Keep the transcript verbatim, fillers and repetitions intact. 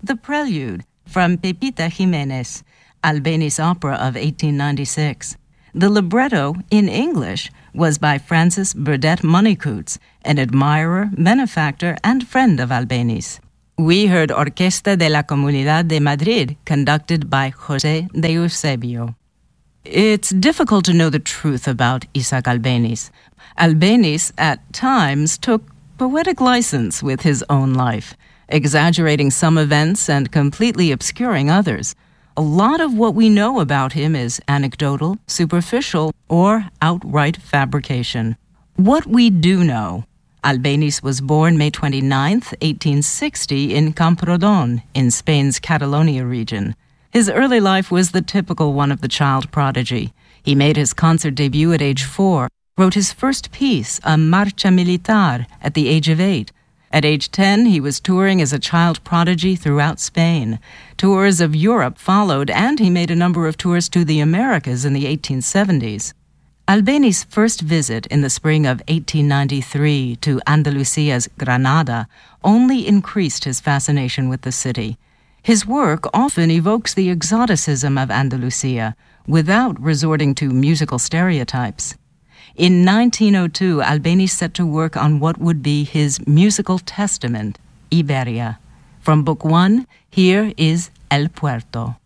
The Prelude, from Pepita Jimenez, Albéniz opera of eighteen ninety-six. The libretto, in English, was by Francis Burdett Moneycoots, an admirer, benefactor, and friend of Albéniz. We heard Orquesta de la Comunidad de Madrid, conducted by José de Eusebio. It's difficult to know the truth about Isaac Albéniz. Albéniz, at times, took poetic license with his own life, exaggerating some events and completely obscuring others. A lot of what we know about him is anecdotal, superficial, or outright fabrication. What we do know: Albéniz was born May twenty-ninth, eighteen sixty, in Camprodon, in Spain's Catalonia region. His early life was the typical one of the child prodigy. He made his concert debut at age four, wrote his first piece, a marcha militar, at the age of eight. At age ten, he was touring as a child prodigy throughout Spain. Tours of Europe followed, and he made a number of tours to the Americas in the eighteen seventies. Albéniz's first visit in the spring of eighteen ninety-three to Andalusia's Granada only increased his fascination with the city. His work often evokes the exoticism of Andalusia without resorting to musical stereotypes. In nineteen oh two, Albéniz set to work on what would be his musical testament, Iberia. From Book One, here is El Puerto.